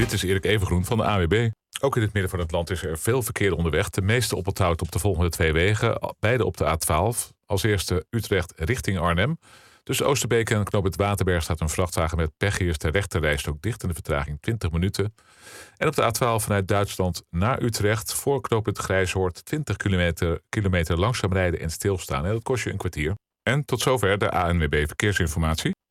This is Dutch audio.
Dit is Erik Evengroen van de AWB. Ook in het midden van het land is er veel verkeer onderweg. De meeste oponthoud op de volgende 2 wegen. Beide op de A12. Als eerste Utrecht richting Arnhem. Tussen Oosterbeek en knooppunt Waterberg staat een vrachtwagen met pech. Hier is de rechterrijstrook dicht en de vertraging 20 minuten. En op de A12 vanuit Duitsland naar Utrecht. Voor knooppunt Grijshoort 20 kilometer langzaam rijden en stilstaan. En dat kost je een kwartier. En tot zover de ANWB Verkeersinformatie.